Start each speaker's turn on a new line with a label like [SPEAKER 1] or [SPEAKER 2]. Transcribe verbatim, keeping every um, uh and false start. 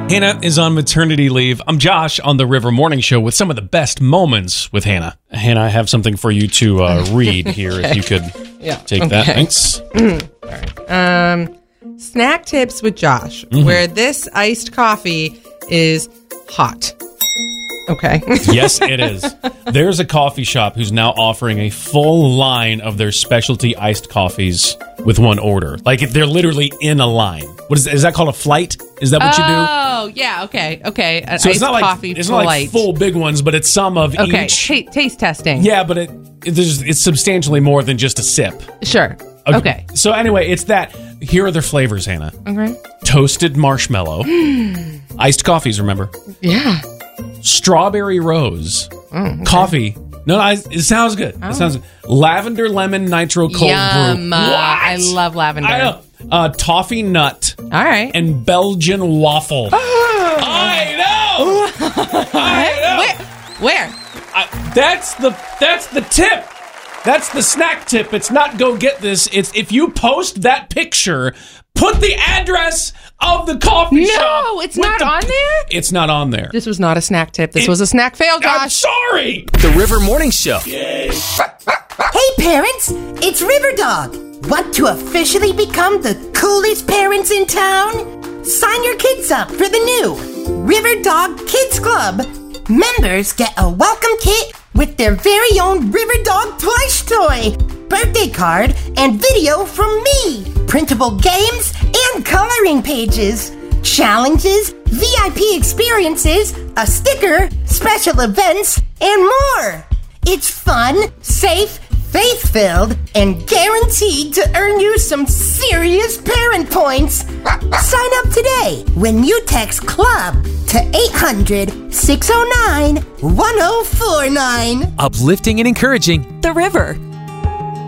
[SPEAKER 1] Hannah is on maternity leave. I'm Josh on the River Morning Show with some of the best moments with Hannah. Hannah, I have something for you to uh, read here. Okay. If you could
[SPEAKER 2] yeah.
[SPEAKER 1] take
[SPEAKER 2] okay.
[SPEAKER 1] that. Thanks.
[SPEAKER 2] Mm. All right. Um, snack tips with Josh, mm-hmm. where this iced coffee is hot. Okay.
[SPEAKER 1] Yes, it is. There's a coffee shop who's now offering a full line of their specialty iced coffees with one order. Like, they're literally in a line. What is, is that called a flight? Is that what
[SPEAKER 2] oh,
[SPEAKER 1] you do?
[SPEAKER 2] Oh, yeah. Okay. Okay. An
[SPEAKER 1] so
[SPEAKER 2] iced
[SPEAKER 1] it's not like
[SPEAKER 2] coffee
[SPEAKER 1] it's
[SPEAKER 2] flight.
[SPEAKER 1] not like full big ones, but it's some of
[SPEAKER 2] okay.
[SPEAKER 1] each.
[SPEAKER 2] Okay. T- taste testing.
[SPEAKER 1] Yeah, but it, it there's, it's substantially more than just a sip.
[SPEAKER 2] Sure. Okay. okay.
[SPEAKER 1] So anyway, it's that. Here are their flavors, Hannah.
[SPEAKER 2] Okay.
[SPEAKER 1] Toasted marshmallow. Iced coffees, remember?
[SPEAKER 2] Yeah.
[SPEAKER 1] Strawberry rose.
[SPEAKER 2] Oh, okay.
[SPEAKER 1] Coffee. No, I, it sounds good.
[SPEAKER 2] Oh.
[SPEAKER 1] It sounds good. Lavender lemon nitro cold
[SPEAKER 2] Yum.
[SPEAKER 1] brew. What?
[SPEAKER 2] I love lavender.
[SPEAKER 1] I know. Uh, toffee nut.
[SPEAKER 2] All right.
[SPEAKER 1] And Belgian waffle. I know. I know.
[SPEAKER 2] Where? Where?
[SPEAKER 1] I, that's the that's the tip. That's the snack tip. It's not go get this. It's if you post that picture, put the address of the coffee
[SPEAKER 2] no,
[SPEAKER 1] shop.
[SPEAKER 2] No, it's not the, on there?
[SPEAKER 1] It's not on there.
[SPEAKER 2] This was not a snack tip. This
[SPEAKER 1] it,
[SPEAKER 2] was a snack fail, Josh.
[SPEAKER 1] I'm sorry.
[SPEAKER 3] The River Morning Show.
[SPEAKER 4] Yay. Hey, parents. It's River Dog. Want to officially become the coolest parents in town? Sign your kids up for the new River Dog Kids Club. Members get a welcome kit with their very own River Dog plush toy, birthday card, and video from me, printable games, and coloring pages, challenges, V I P experiences, a sticker, special events, and more. It's fun, safe, faith-filled, and guaranteed to earn you some serious parent points. Sign up today when you text CLUB to eight hundred, six oh nine, one oh four nine.
[SPEAKER 3] Uplifting and encouraging.
[SPEAKER 5] The River.